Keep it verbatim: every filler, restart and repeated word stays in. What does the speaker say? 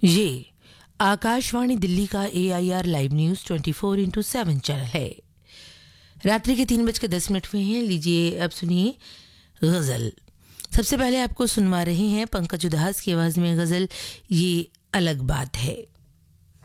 ये आकाशवाणी दिल्ली का ए I R live news twenty four into seven channel है। रात्रि के तीन बज के दस मिनट हुए हैं। लीजिए अब सुनिए गजल। सबसे पहले आपको सुनवा रहे हैं पंकज उधास की आवाज में गजल ये अलग बात है।